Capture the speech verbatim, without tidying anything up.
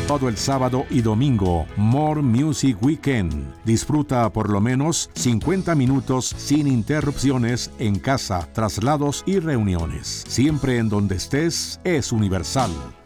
Todo el sábado y domingo, More Music Weekend. Disfruta por lo menos cincuenta minutos sin interrupciones en casa, traslados y reuniones. Siempre en donde estés, es Universal.